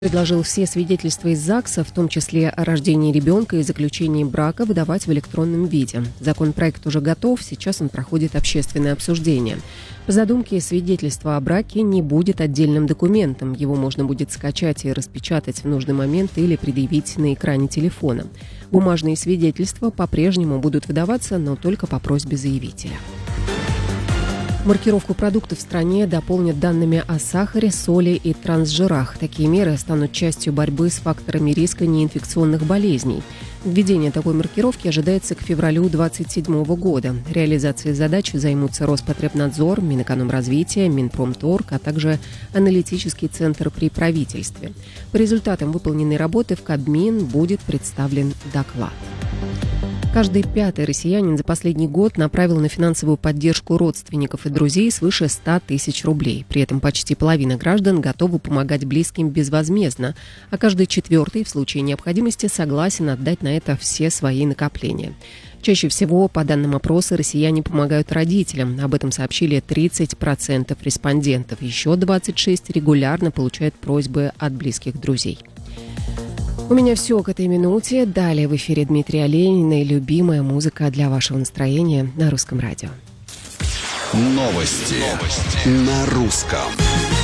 Предложил все свидетельства из ЗАГСа, в том числе о рождении ребенка и заключении брака, выдавать в электронном виде. Законопроект уже готов, сейчас он проходит общественное обсуждение. По задумке, свидетельство о браке не будет отдельным документом. Его можно будет скачать и распечатать в нужный момент или предъявить на экране телефона. Бумажные свидетельства по-прежнему будут выдаваться, но только по просьбе заявителя. Маркировку продуктов в стране дополнят данными о сахаре, соли и трансжирах. Такие меры станут частью борьбы с факторами риска неинфекционных болезней. Введение такой маркировки ожидается к февралю 2027 года. Реализацией задачи займутся Роспотребнадзор, Минэкономразвития, Минпромторг, а также аналитический центр при правительстве. По результатам выполненной работы в Кабмин будет представлен доклад. Каждый пятый россиянин за последний год направил на финансовую поддержку родственников и друзей свыше 100 тысяч рублей. При этом почти половина граждан готовы помогать близким безвозмездно, а каждый четвертый в случае необходимости согласен отдать на это все свои накопления. Чаще всего, по данным опроса, россияне помогают родителям. Об этом сообщили 30% респондентов. Еще 26% регулярно получают просьбы от близких друзей. У меня все к этой минуте. Далее в эфире Дмитрий Оленин и любимая музыка для вашего настроения на Русском радио. Новости на русском.